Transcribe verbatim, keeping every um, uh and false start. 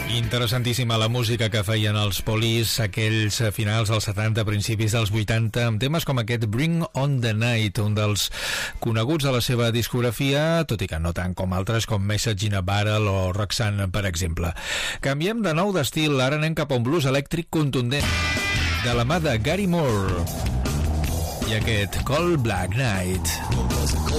Interessantíssima la música que feien els Police aquells finals dels setanta, principis dels vuitanta, amb temes com aquest Bring on the Night, un dels coneguts de la seva discografia, tot i que no tant com altres com Message in a Barrel o Roxanne, per exemple. Canviem de nou d'estil, ara anem cap a un blues elèctric contundent, de la mà de Gary Moore i aquest Cold Black Night.